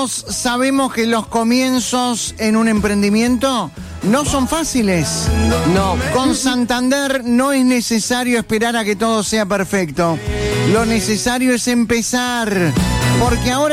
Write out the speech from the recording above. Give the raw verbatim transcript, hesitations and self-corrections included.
Todos sabemos que los comienzos en un emprendimiento no son fáciles. No. Con Santander no es necesario esperar a que todo sea perfecto. Lo necesario es empezar, porque ahora